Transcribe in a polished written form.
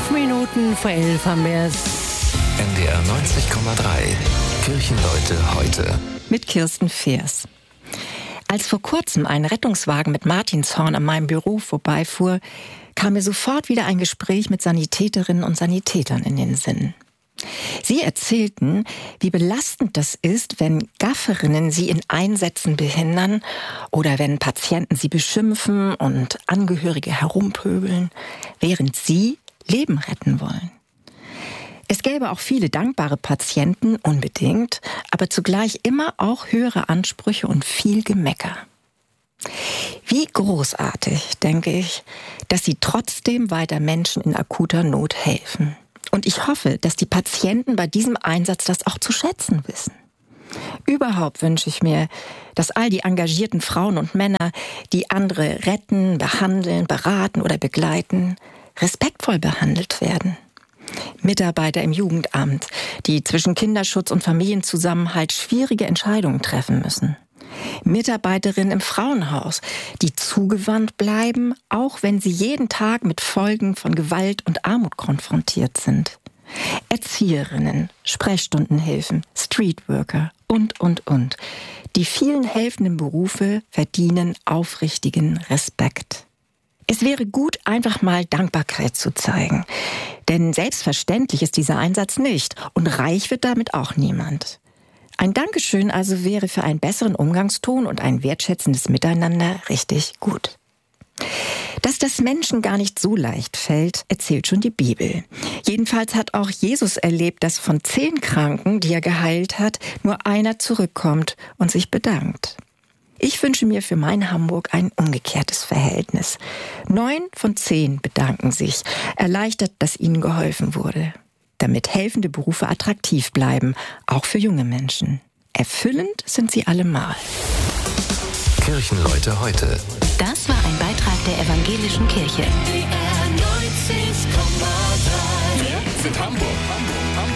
5 Minuten vor 11 haben wir es. NDR 90,3. Kirchenleute heute. Mit Kirsten Feers. Als vor kurzem ein Rettungswagen mit Martinshorn an meinem Büro vorbeifuhr, kam mir sofort wieder ein Gespräch mit Sanitäterinnen und Sanitätern in den Sinn. Sie erzählten, wie belastend das ist, wenn Gafferinnen sie in Einsätzen behindern oder wenn Patienten sie beschimpfen und Angehörige herumpöbeln, während sie Leben retten wollen. Es gäbe auch viele dankbare Patienten, unbedingt, aber zugleich immer auch höhere Ansprüche und viel Gemecker. Wie großartig, denke ich, dass sie trotzdem weiter Menschen in akuter Not helfen. Und ich hoffe, dass die Patienten bei diesem Einsatz das auch zu schätzen wissen. Überhaupt wünsche ich mir, dass all die engagierten Frauen und Männer, die andere retten, behandeln, beraten oder begleiten, respektvoll behandelt werden. Mitarbeiter im Jugendamt, die zwischen Kinderschutz und Familienzusammenhalt schwierige Entscheidungen treffen müssen. Mitarbeiterinnen im Frauenhaus, die zugewandt bleiben, auch wenn sie jeden Tag mit Folgen von Gewalt und Armut konfrontiert sind. Erzieherinnen, Sprechstundenhilfen, Streetworker und. Die vielen helfenden Berufe verdienen aufrichtigen Respekt. Es wäre gut, einfach mal Dankbarkeit zu zeigen. Denn selbstverständlich ist dieser Einsatz nicht und reich wird damit auch niemand. Ein Dankeschön also wäre für einen besseren Umgangston und ein wertschätzendes Miteinander richtig gut. Dass das Menschen gar nicht so leicht fällt, erzählt schon die Bibel. Jedenfalls hat auch Jesus erlebt, dass von 10 Kranken, die er geheilt hat, nur einer zurückkommt und sich bedankt. Ich wünsche mir für mein Hamburg ein umgekehrtes Verhältnis. 9 von 10 bedanken sich, erleichtert, dass ihnen geholfen wurde. Damit helfende Berufe attraktiv bleiben, auch für junge Menschen. Erfüllend sind sie allemal. Kirchenleute heute. Das war ein Beitrag der Evangelischen Kirche. NDR 90,3. Wir sind Hamburg.